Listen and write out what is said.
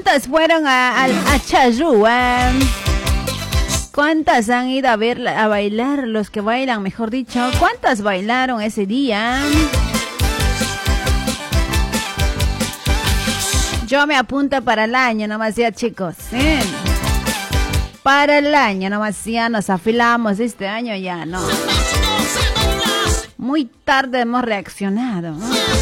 ¿Cuántas fueron a Charrúa? ¿Cuántas han ido a bailar? Los que bailan, mejor dicho. ¿Cuántas bailaron ese día? Yo me apunto para el año nomás ya, chicos. ¿Sí? Para el año nomás ya nos afilamos. Este año ya no. Muy tarde hemos reaccionado, ¿no?